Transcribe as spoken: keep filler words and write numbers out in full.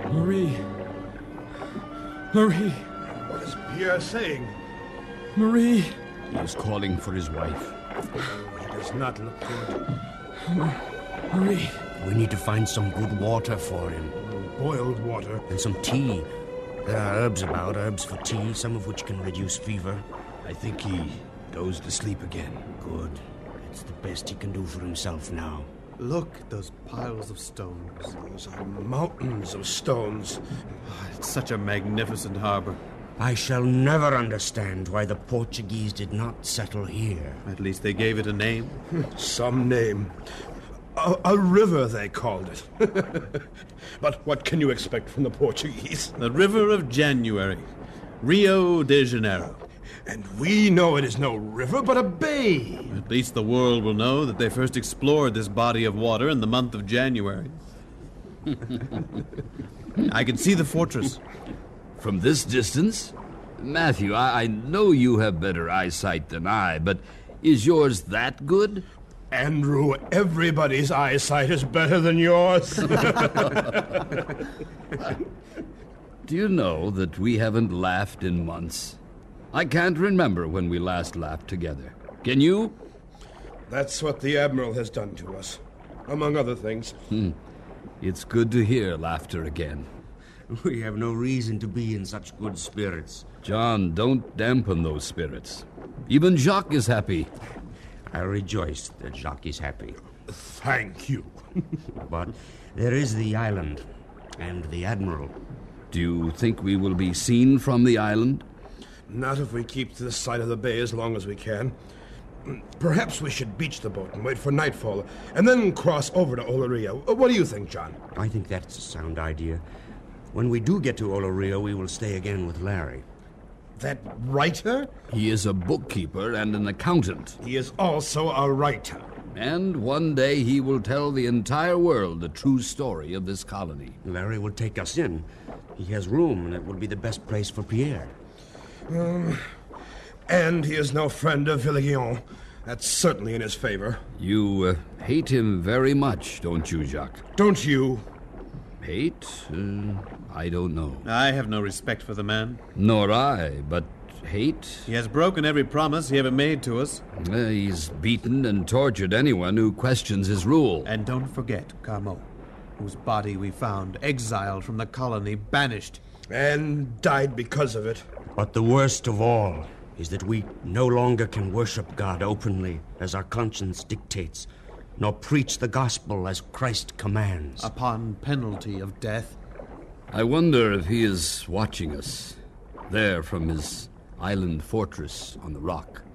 Marie. Marie. What is Pierre saying? Marie. He is calling for his wife. Oh, he does not look good. Marie. We need to find some good water for him. Boiled water. And some tea. There are herbs about, herbs for tea, some of which can reduce fever. I think he dozed to sleep again. Good. It's the best he can do for himself now. Look at those piles of stones. Those are mountains of stones. Oh, it's such a magnificent harbor. I shall never understand why the Portuguese did not settle here. At least they gave it a name. Some name. A, a river, they called it. But what can you expect from the Portuguese? The River of January. Rio de Janeiro. And we know it is no river, but a bay. At least the world will know that they first explored this body of water in the month of January. I can see the fortress. From this distance? Matthew, I, I know you have better eyesight than I, but is yours that good? Andrew, everybody's eyesight is better than yours. Do you know that we haven't laughed in months? I can't remember when we last laughed together. Can you? That's what the Admiral has done to us, among other things. Hmm. It's good to hear laughter again. We have no reason to be in such good spirits. John, don't dampen those spirits. Even Jacques is happy. I rejoice that Jacques is happy. Thank you. But there is the island and the Admiral. Do you think we will be seen from the island? Not if we keep to this side of the bay as long as we can. Perhaps we should beach the boat and wait for nightfall, and then cross over to Olaria. What do you think, John? I think that's a sound idea. When we do get to Olaria, we will stay again with Larry. That writer? He is a bookkeeper and an accountant. He is also a writer. And one day he will tell the entire world the true story of this colony. Larry will take us in. He has room, and it will be the best place for Pierre. Um, and he is no friend of Villeguion. That's certainly in his favor. You uh, hate him very much, don't you, Jacques? Don't you? Hate? Uh, I don't know. I have no respect for the man. Nor I, but hate? He has broken every promise he ever made to us. Uh, he's beaten and tortured anyone who questions his rule. And don't forget Carmot, whose body we found, exiled from the colony, banished. And died because of it. But the worst of all is that we no longer can worship God openly as our conscience dictates, nor preach the gospel as Christ commands. Upon penalty of death. I wonder if he is watching us, there from his island fortress on the rock.